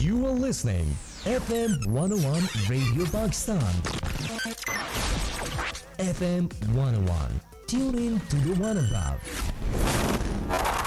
You are listening FM 101 Radio Pakistan. FM 101. Tune in to the one above.